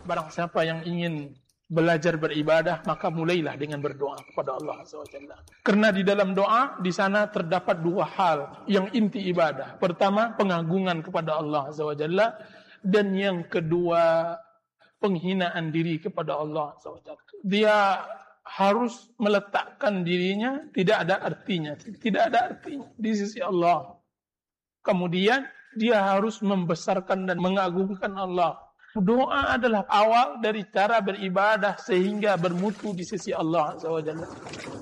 barang siapa yang ingin belajar beribadah, maka mulailah dengan berdoa kepada Allah SWT. Karena di dalam doa, di sana terdapat dua hal yang inti ibadah. Pertama, pengagungan kepada Allah SWT. Dan yang kedua, penghinaan diri kepada Allah SWT. Dia harus meletakkan dirinya, tidak ada artinya di sisi Allah. Kemudian, dia harus membesarkan dan mengagungkan Allah. Doa adalah awal dari cara beribadah sehingga bermutu di sisi Allah SWT.